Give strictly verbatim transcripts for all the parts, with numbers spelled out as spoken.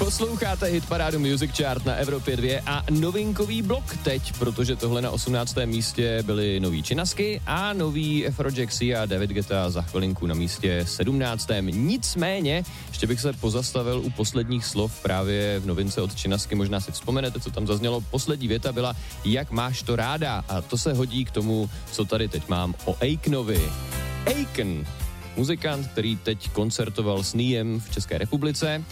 Posloucháte hitparádu Music Chart na Evropě dva a novinkový blok teď, protože tohle na osmnáctém místě byly nový Činasky a nový Afrojaxy a David Guetta za chvilinku na místě sedmnáctém. Nicméně, ještě bych se pozastavil u posledních slov právě v novince od Činasky, možná si vzpomenete, co tam zaznělo. Poslední věta byla, jak máš to ráda, a to se hodí k tomu, co tady teď mám o Akenovi. Akon, muzikant, který teď koncertoval s Niem v České republice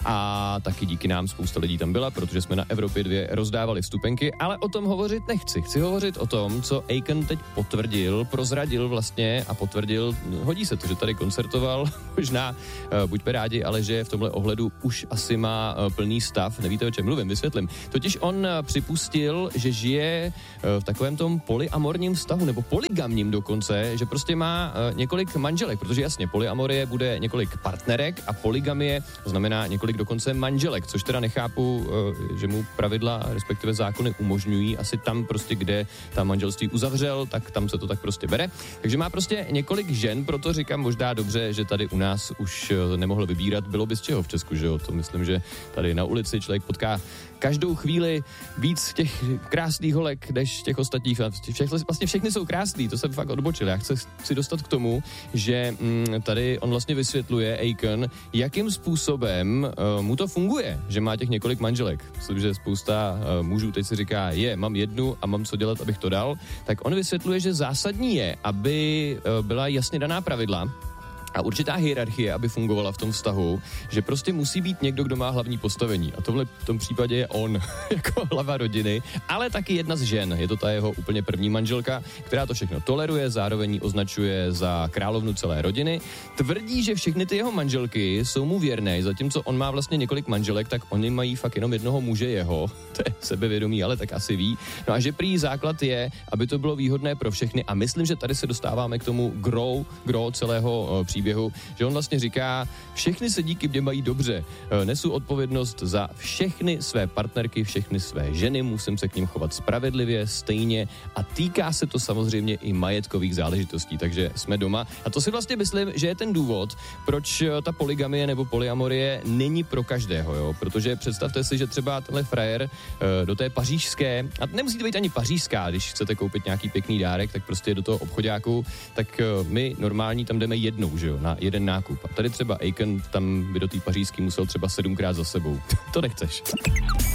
a taky díky nám spousta lidí tam byla, protože jsme na Evropě dva rozdávali vstupenky, ale o tom hovořit nechci. Chci hovořit o tom, co Akon teď potvrdil, prozradil vlastně a potvrdil, hodí se to, že tady koncertoval, možná uh, buďme rádi, ale že v tomhle ohledu už asi má uh, plný stav, nevíte, o čem mluvím, vysvětlím. Totiž on uh, připustil, že žije uh, v takovém tom polyamorním vztahu, nebo polygamním dokonce, že prostě má uh, několik manželek, protože jasně, polyamorie bude několik partnerek a polygamie znamená několik dokonce manželek, což teda nechápu, že mu pravidla, respektive zákony umožňují. Asi tam prostě, kde ta manželství uzavřel, tak tam se to tak prostě bere. Takže má prostě několik žen, proto říkám možná dobře, že tady u nás už nemohl vybírat, bylo by z čeho v Česku, že jo? To myslím, že tady na ulici člověk potká každou chvíli víc těch krásných holek, než těch ostatních. Všechny, vlastně všechny jsou krásný, to jsem fakt odbočil. Já chci, chci dostat k tomu, že mm, tady on vlastně vysvětluje, Akon, jakým způsobem uh, mu to funguje, že má těch několik manželek. Myslím, že spousta uh, mužů teď si říká, je, mám jednu a mám co dělat, abych to dal. Tak on vysvětluje, že zásadní je, aby uh, byla jasně daná pravidla a určitá hierarchie, aby fungovala v tom vztahu, že prostě musí být někdo, kdo má hlavní postavení. A tohle v tom případě je on, jako hlava rodiny, ale taky jedna z žen. Je to ta jeho úplně první manželka, která to všechno toleruje, zároveň ji označuje za královnu celé rodiny. Tvrdí, že všechny ty jeho manželky jsou mu věrné, zatímco on má vlastně několik manželek, tak oni mají fakt jenom jednoho muže jeho. To je sebevědomí, ale tak asi ví. No a že prý základ je, aby to bylo výhodné pro všechny a myslím, že tady se dostáváme k tomu grow, grow celého příběhu, že on vlastně říká, všechny se díky mně mají dobře, nesu odpovědnost za všechny své partnerky, všechny své ženy, musím se k nim chovat spravedlivě, stejně a týká se to samozřejmě i majetkových záležitostí, takže jsme doma. A to si vlastně myslím, že je ten důvod, proč ta polygamie nebo polyamorie není pro každého, jo? Protože představte si, že třeba tenhle frajer do té pařížské, a nemusí to být ani pařížská, když chcete koupit nějaký pěkný dárek, tak prostě do toho obchodáku, tak my normální tam jdeme jednou, že jo, na jeden nákup. A tady třeba Akon tam by do té pařížský musel třeba sedmkrát za sebou. To nechceš.